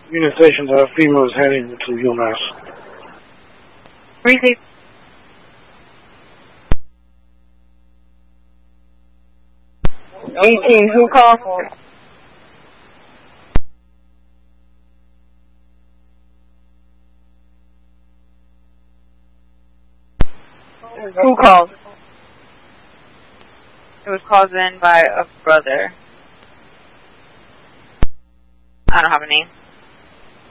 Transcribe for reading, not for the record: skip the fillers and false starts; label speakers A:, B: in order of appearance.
A: communication that a female is heading to UMass.
B: Receive. Who called for? Who called? It was called in by a brother. I don't have a name.